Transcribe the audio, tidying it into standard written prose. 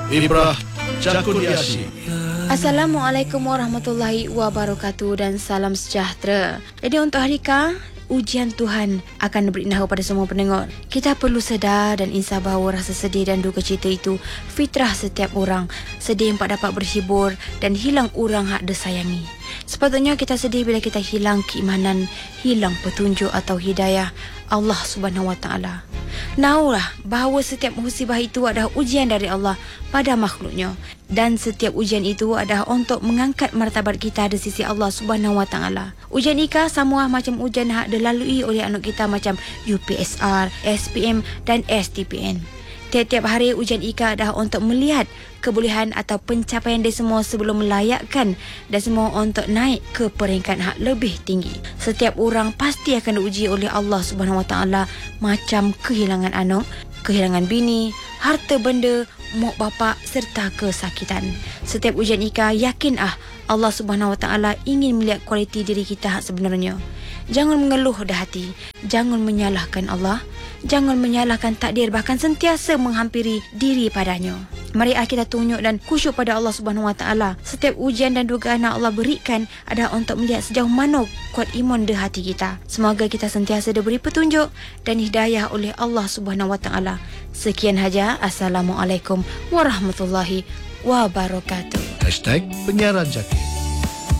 Ibrah Cakudiasi. Assalamualaikum warahmatullahi wabarakatuh dan salam sejahtera. Jadi untuk hari ujian Tuhan akan beritahu pada semua pendengar. Kita perlu sedar dan insaf bahawa rasa sedih dan duka cita itu fitrah setiap orang. Sedih empat dapat berhibur dan hilang orang hak disayangi. Sepatutnya kita sedih bila kita hilang keimanan, hilang petunjuk atau hidayah Allah Subhanahu Wa Taala. Naulah bahawa setiap musibah itu adalah ujian dari Allah pada makhluknya, dan setiap ujian itu adalah untuk mengangkat martabat kita di sisi Allah Subhanahu Wa Taala. Ujian Ika sama macam ujian hak dilalui oleh anak kita macam UPSR, SPM dan STPN. Tiap-tiap hari ujian Ika adalah untuk melihat kebolehan atau pencapaian dia semua sebelum melayakkan dan semua untuk naik ke peringkat hak lebih tinggi. Setiap orang pasti akan diuji oleh Allah Subhanahu Wa Taala macam kehilangan anak, kehilangan bini, harta benda, mak bapak serta kesakitan. Setiap ujian Ika yakin Allah Subhanahu Wa Taala ingin melihat kualiti diri kita hak sebenarnya. Jangan mengeluh dah hati, jangan menyalahkan Allah, jangan menyalahkan takdir, bahkan sentiasa menghampiri diri padanya. Mari kita tunjuk dan khusyuk pada Allah Subhanahu Wa Taala. Setiap ujian dan dugaan yang Allah berikan adalah untuk melihat sejauh mana kuat iman di hati kita. Semoga kita sentiasa diberi petunjuk dan hidayah oleh Allah Subhanahu Wa Taala. Sekian saja. Assalamualaikum warahmatullahi wabarakatuh. #Penyiaran Jaki.